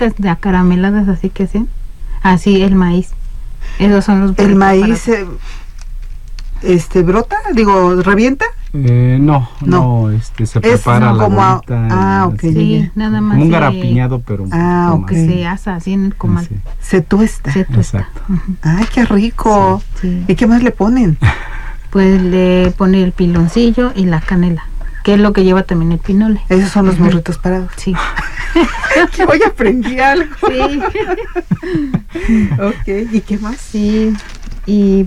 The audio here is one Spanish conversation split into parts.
bolitas de acarameladas así que hacen. Así el maíz. Esos son los ¿El maíz brota? Digo, ¿revienta? No, se prepara la bolita. Ok. Sí, nada más. Como un garapiñado, pero ok. Que se asa así en el comal. Sí. Se tuesta. Exacto. Ay, qué rico. Sí. ¿Y qué más le ponen? Pues le pone el piloncillo y la canela, que es lo que lleva también el pinole. Esos son los burritos parados. Sí. Que hoy aprendí algo. Sí. Ok, ¿y qué más? Sí. Y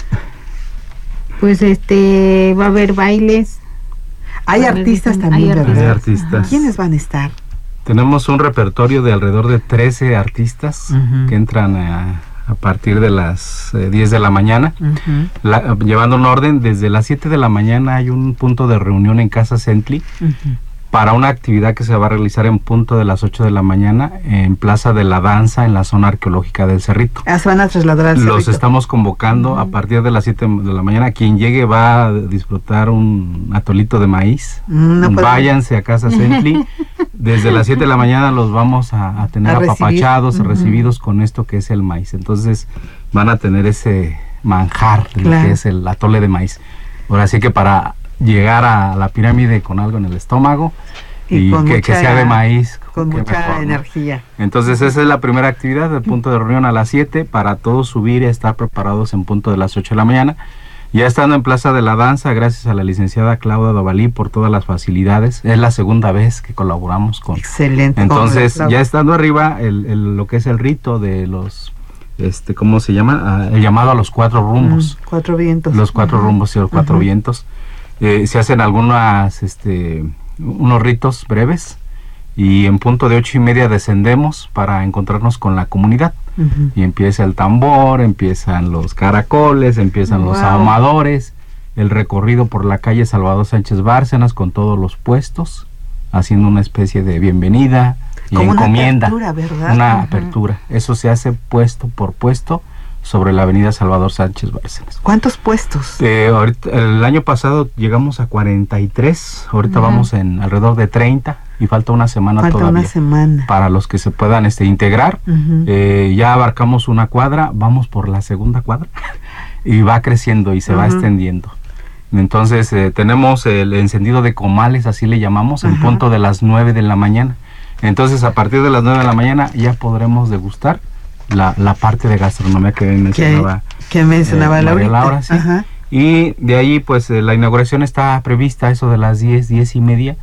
pues va a haber bailes. Hay artistas también, ¿verdad? Hay artistas. ¿Quiénes van a estar? Tenemos un repertorio de alrededor de 13 artistas que entran a partir de las 10 de la mañana, llevando un orden. Desde las 7 de la mañana hay un punto de reunión en Casa Centli para una actividad que se va a realizar en punto de las 8 de la mañana en Plaza de la Danza, en la zona arqueológica del Cerrito. Se van a trasladar al Cerrito. Los estamos convocando a partir de las 7 de la mañana. Quien llegue va a disfrutar un atolito de maíz. Váyanse a Casa Centli. Desde las 7 de la mañana los vamos a tener apapachados, recibidos con esto que es el maíz. Entonces van a tener ese manjar de lo que es el atole de maíz. Ahora sí que para llegar a la pirámide con algo en el estómago y que sea de maíz. Con mucha mejor, energía. Entonces esa es la primera actividad, el punto de reunión a las 7, para todos subir y estar preparados en punto de las 8 de la mañana. Ya estando en Plaza de la Danza, gracias a la licenciada Claudia Dovalí por todas las facilidades. Es la segunda vez que colaboramos con. Excelente. Entonces, ya estando arriba, lo que es el rito de los, ¿cómo se llama? El llamado a los 4 rumbos. 4 vientos. Los 4 rumbos y los 4 vientos. Se hacen algunas, unos ritos breves, y en punto de 8:30 descendemos para encontrarnos con la comunidad. Y empieza el tambor, empiezan los caracoles, empiezan los ahumadores, el recorrido por la calle Salvador Sánchez Bárcenas con todos los puestos, haciendo una especie de bienvenida y como encomienda. Una apertura, ¿verdad? Una apertura. Eso se hace puesto por puesto sobre la avenida Salvador Sánchez Bárcenas. ¿Cuántos puestos? Ahorita, el año pasado llegamos a 43, ahorita vamos en alrededor de 30 y falta una semana todavía. Falta una semana. Para los que se puedan integrar. Ya abarcamos una cuadra, vamos por la segunda cuadra y va creciendo y se va extendiendo. Entonces tenemos el encendido de comales, así le llamamos, en punto de las 9 de la mañana. Entonces a partir de las 9 de la mañana ya podremos degustar la parte de gastronomía que mencionaba Laura, sí. Y de ahí pues la inauguración está prevista eso de las 10:30,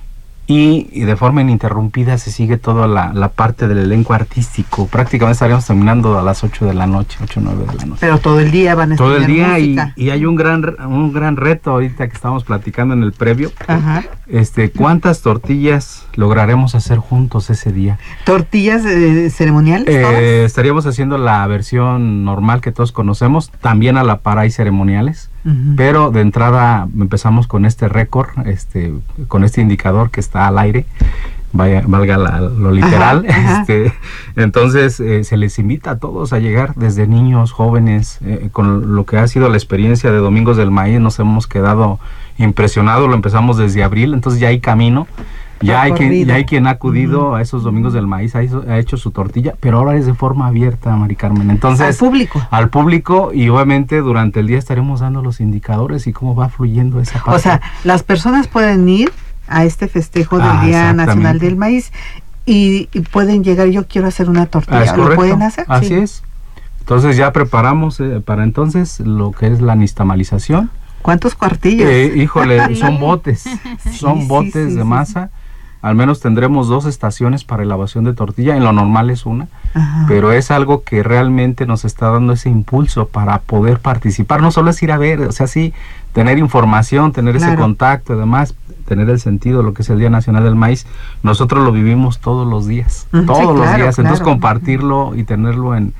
y de forma ininterrumpida se sigue toda la parte del elenco artístico. Prácticamente estaríamos terminando a las 8 de la noche, 8 o 9 de la noche. Pero todo el día van a estar. Todo el día, y hay un gran reto ahorita que estamos platicando en el previo. ¿Cuántas tortillas lograremos hacer juntos ese día? ¿Tortillas ceremoniales? Estaríamos haciendo la versión normal que todos conocemos, también a la par hay ceremoniales. Pero de entrada empezamos con este récord, con este indicador que está al aire, valga lo literal. Entonces se les invita a todos a llegar, desde niños, jóvenes, con lo que ha sido la experiencia de Domingos del Maíz. Nos hemos quedado impresionados, lo empezamos desde abril, entonces ya hay camino. Ya hay quien ha acudido a esos Domingos del Maíz, ha hecho su tortilla, pero ahora es de forma abierta, Mari Carmen. Entonces, al público, y obviamente durante el día estaremos dando los indicadores y cómo va fluyendo esa parte. O sea, las personas pueden ir a este festejo del Día Nacional del Maíz y pueden llegar. Yo quiero hacer una tortilla. ¿Lo pueden hacer? Así es. Entonces ya preparamos para entonces lo que es la nixtamalización. ¿Cuántos cuartillos? Híjole, son botes, botes de masa. Al menos tendremos 2 estaciones para elaboración de tortilla, en lo normal es una, pero es algo que realmente nos está dando ese impulso para poder participar. No solo es ir a ver, o sea, sí, tener información, tener ese contacto, además, tener el sentido de lo que es el Día Nacional del Maíz. Nosotros lo vivimos todos los días, entonces compartirlo y tenerlo en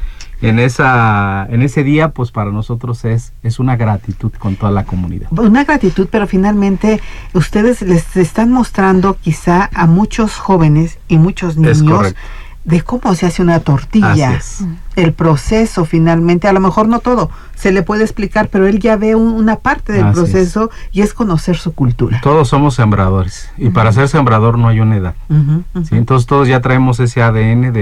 ese día, pues para nosotros es una gratitud con toda la comunidad. Una gratitud, pero finalmente ustedes les están mostrando quizá a muchos jóvenes y muchos niños de cómo se hace una tortilla, el proceso finalmente. A lo mejor no todo se le puede explicar, pero él ya ve una parte del proceso y es conocer su cultura. Todos somos sembradores y para ser sembrador no hay una edad. Entonces todos ya traemos ese ADN de